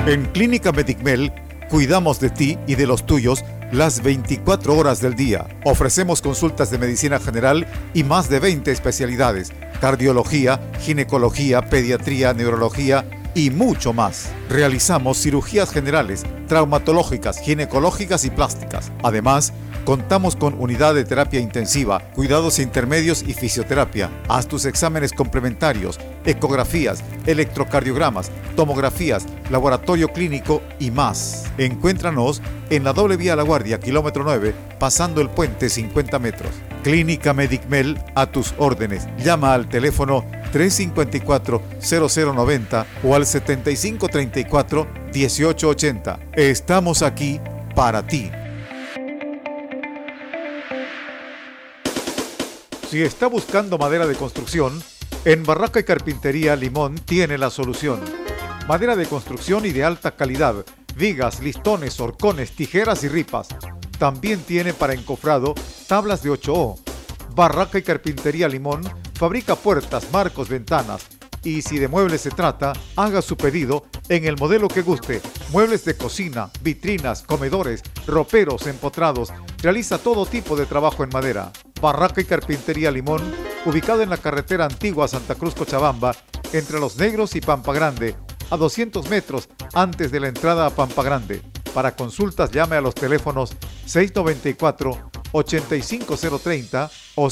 En Clínica Medicmel cuidamos de ti y de los tuyos las 24 horas del día. Ofrecemos consultas de medicina general y más de 20 especialidades: cardiología, ginecología, pediatría, neurología y mucho más. Realizamos cirugías generales, traumatológicas, ginecológicas y plásticas. Además, contamos con unidad de terapia intensiva, cuidados intermedios y fisioterapia. Haz tus exámenes complementarios, ecografías, electrocardiogramas, tomografías, laboratorio clínico y más. Encuéntranos en la doble vía La Guardia, kilómetro 9, pasando el puente 50 metros. Clínica Medicmel, a tus órdenes. Llama al teléfono 354-0090 o al 7534-1880. Estamos aquí para ti. Si está buscando madera de construcción, en Barraca y Carpintería Limón tiene la solución. Madera de construcción y de alta calidad, vigas, listones, horcones, tijeras y ripas. También tiene para encofrado tablas de 8O. Barraca y Carpintería Limón fabrica puertas, marcos, ventanas. Y si de muebles se trata, haga su pedido en el modelo que guste. Muebles de cocina, vitrinas, comedores, roperos, empotrados. Realiza todo tipo de trabajo en madera. Barraca y Carpintería Limón, ubicado en la carretera antigua Santa Cruz Cochabamba, entre Los Negros y Pampa Grande, a 200 metros antes de la entrada a Pampa Grande. Para consultas llame a los teléfonos 694-85030 o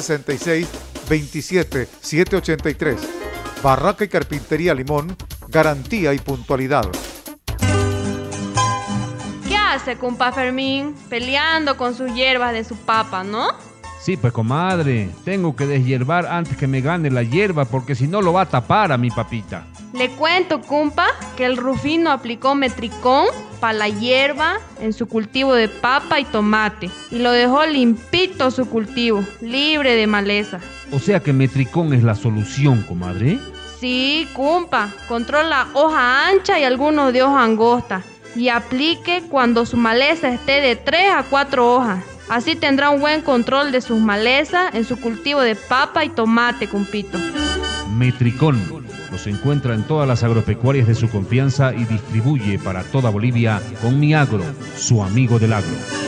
766-27783. Barraca y Carpintería Limón, garantía y puntualidad. ¿Qué hace, compa Fermín? Peleando con sus hierbas de su papa, ¿no? Sí, pues comadre, tengo que deshiervar antes que me gane la hierba porque si no lo va a tapar a mi papita. Le cuento, compa, que el Rufino aplicó Metricón para la hierba en su cultivo de papa y tomate y lo dejó limpito su cultivo, libre de maleza. O sea que Metricón es la solución, comadre. Sí, compa, controla hoja ancha y algunos de hoja angosta y aplique cuando su maleza esté de 3 a 4 hojas. Así tendrá un buen control de sus malezas en su cultivo de papa y tomate, compito. Metricón los encuentra en todas las agropecuarias de su confianza y distribuye para toda Bolivia con Mi Agro, su amigo del agro.